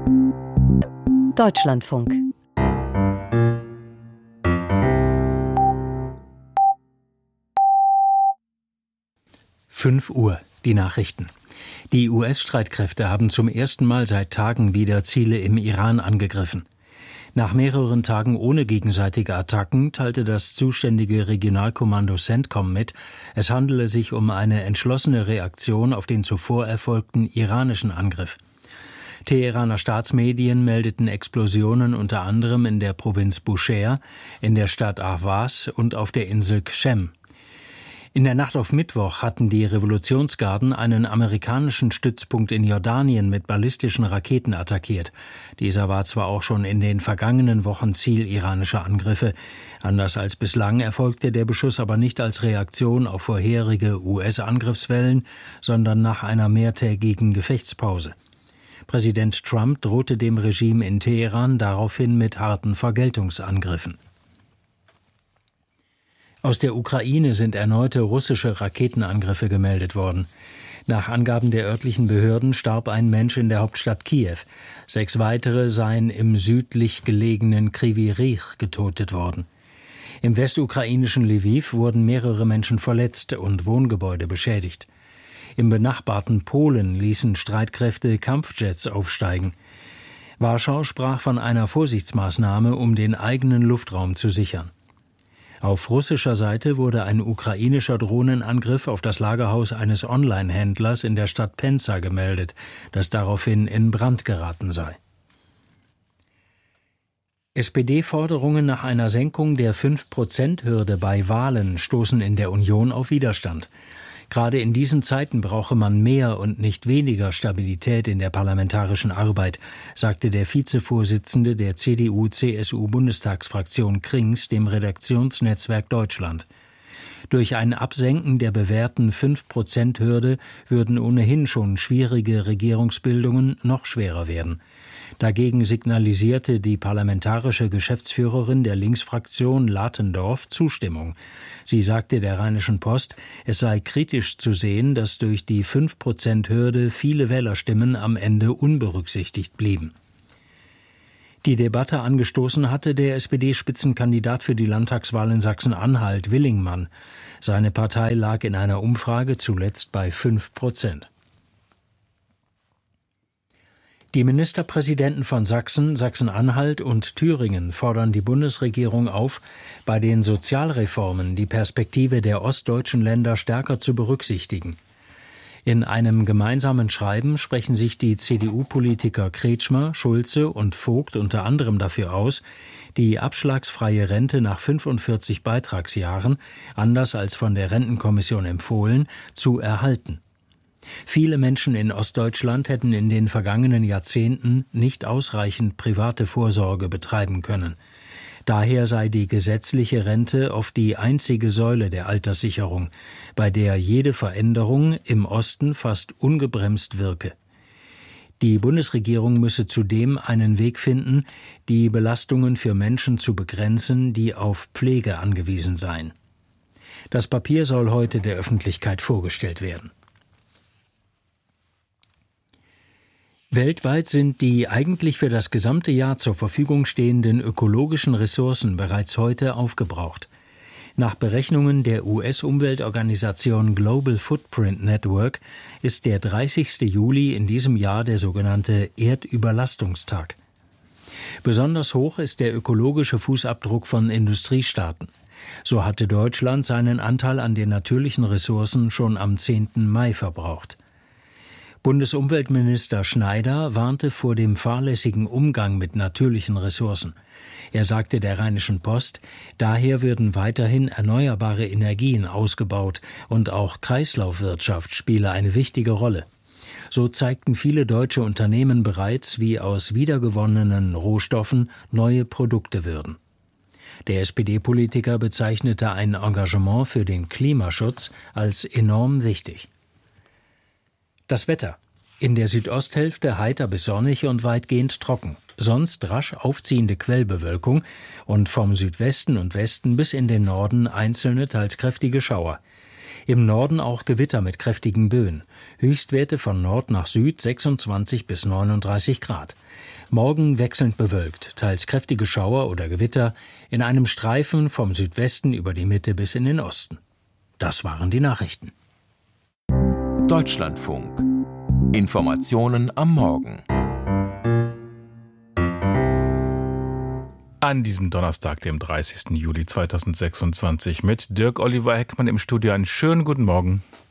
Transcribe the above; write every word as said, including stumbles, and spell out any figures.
Deutschlandfunk. fünf Uhr, die Nachrichten. Die U S-Streitkräfte haben zum ersten Mal seit Tagen wieder Ziele im Iran angegriffen. Nach mehreren Tagen ohne gegenseitige Attacken teilte das zuständige Regionalkommando CENTCOM mit, es handele sich um eine entschlossene Reaktion auf den zuvor erfolgten iranischen Angriff. Teheraner Staatsmedien meldeten Explosionen unter anderem in der Provinz Bushehr, in der Stadt Ahvaz und auf der Insel Qshem. In der Nacht auf Mittwoch hatten die Revolutionsgarden einen amerikanischen Stützpunkt in Jordanien mit ballistischen Raketen attackiert. Dieser war zwar auch schon in den vergangenen Wochen Ziel iranischer Angriffe. Anders als bislang erfolgte der Beschuss aber nicht als Reaktion auf vorherige U S-Angriffswellen, sondern nach einer mehrtägigen Gefechtspause. Präsident Trump drohte dem Regime in Teheran daraufhin mit harten Vergeltungsangriffen. Aus der Ukraine sind erneute russische Raketenangriffe gemeldet worden. Nach Angaben der örtlichen Behörden starb ein Mensch in der Hauptstadt Kiew. Sechs weitere seien im südlich gelegenen Kryvyi Rih getötet worden. Im westukrainischen Lwiw wurden mehrere Menschen verletzt und Wohngebäude beschädigt. Im benachbarten Polen ließen Streitkräfte Kampfjets aufsteigen. Warschau sprach von einer Vorsichtsmaßnahme, um den eigenen Luftraum zu sichern. Auf russischer Seite wurde ein ukrainischer Drohnenangriff auf das Lagerhaus eines Online-Händlers in der Stadt Penza gemeldet, das daraufhin in Brand geraten sei. S P D-Forderungen nach einer Senkung der fünf Prozent Hürde bei Wahlen stoßen in der Union auf Widerstand. Gerade in diesen Zeiten brauche man mehr und nicht weniger Stabilität in der parlamentarischen Arbeit, sagte der Vizevorsitzende der C D U C S U-Bundestagsfraktion Krings dem Redaktionsnetzwerk Deutschland. Durch ein Absenken der bewährten fünf Prozent Hürde würden ohnehin schon schwierige Regierungsbildungen noch schwerer werden. Dagegen signalisierte die parlamentarische Geschäftsführerin der Linksfraktion Latendorf Zustimmung. Sie sagte der Rheinischen Post, es sei kritisch zu sehen, dass durch die fünf Prozent Hürde viele Wählerstimmen am Ende unberücksichtigt blieben. Die Debatte angestoßen hatte der S P D-Spitzenkandidat für die Landtagswahl in Sachsen-Anhalt, Willingmann. Seine Partei lag in einer Umfrage zuletzt bei fünf Prozent. Die Ministerpräsidenten von Sachsen, Sachsen-Anhalt und Thüringen fordern die Bundesregierung auf, bei den Sozialreformen die Perspektive der ostdeutschen Länder stärker zu berücksichtigen. In einem gemeinsamen Schreiben sprechen sich die C D U-Politiker Kretschmer, Schulze und Vogt unter anderem dafür aus, die abschlagsfreie Rente nach fünfundvierzig Beitragsjahren, anders als von der Rentenkommission empfohlen, zu erhalten. Viele Menschen in Ostdeutschland hätten in den vergangenen Jahrzehnten nicht ausreichend private Vorsorge betreiben können. Daher sei die gesetzliche Rente oft die einzige Säule der Alterssicherung, bei der jede Veränderung im Osten fast ungebremst wirke. Die Bundesregierung müsse zudem einen Weg finden, die Belastungen für Menschen zu begrenzen, die auf Pflege angewiesen seien. Das Papier soll heute der Öffentlichkeit vorgestellt werden. Weltweit sind die eigentlich für das gesamte Jahr zur Verfügung stehenden ökologischen Ressourcen bereits heute aufgebraucht. Nach Berechnungen der U S-Umweltorganisation Global Footprint Network ist der dreißigste Juli in diesem Jahr der sogenannte Erdüberlastungstag. Besonders hoch ist der ökologische Fußabdruck von Industriestaaten. So hatte Deutschland seinen Anteil an den natürlichen Ressourcen schon am zehnten Mai verbraucht. Bundesumweltminister Schneider warnte vor dem fahrlässigen Umgang mit natürlichen Ressourcen. Er sagte der Rheinischen Post, daher würden weiterhin erneuerbare Energien ausgebaut und auch Kreislaufwirtschaft spiele eine wichtige Rolle. So zeigten viele deutsche Unternehmen bereits, wie aus wiedergewonnenen Rohstoffen neue Produkte würden. Der S P D-Politiker bezeichnete ein Engagement für den Klimaschutz als enorm wichtig. Das Wetter. In der Südosthälfte heiter bis sonnig und weitgehend trocken. Sonst rasch aufziehende Quellbewölkung und vom Südwesten und Westen bis in den Norden einzelne, teils kräftige Schauer. Im Norden auch Gewitter mit kräftigen Böen. Höchstwerte von Nord nach Süd sechsundzwanzig bis neununddreißig Grad. Morgen wechselnd bewölkt, teils kräftige Schauer oder Gewitter, in einem Streifen vom Südwesten über die Mitte bis in den Osten. Das waren die Nachrichten. Deutschlandfunk. Informationen am Morgen. An diesem Donnerstag, dem dreißigsten Juli zweitausendsechsundzwanzig, mit Dirk Oliver Heckmann im Studio. Einen schönen guten Morgen.